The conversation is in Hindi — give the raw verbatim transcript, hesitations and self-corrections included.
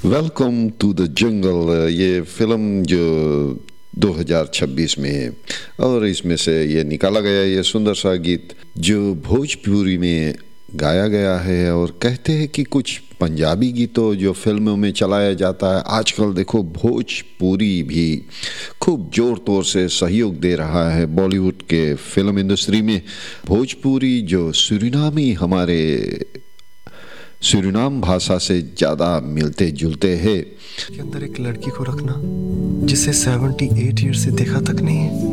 Welcome to the jungle. ये फिल्म जो दो हज़ार छब्बीस में है और इसमें से ये निकाला गया ये सुंदर सा गीत जो भोजपुरी में गाया गया है। और कहते हैं कि कुछ पंजाबी गीतों जो फिल्मों में चलाया जाता है, आजकल देखो भोजपुरी भी खूब ज़ोर तौर से सहयोग दे रहा है बॉलीवुड के फिल्म इंडस्ट्री में। भोजपुरी जो सूरीनामी हमारे सूरीनाम भाषा से ज़्यादा मिलते जुलते हैं। के अंदर एक लड़की को रखना जिसे अठहत्तर ईयर से देखा तक नहीं है।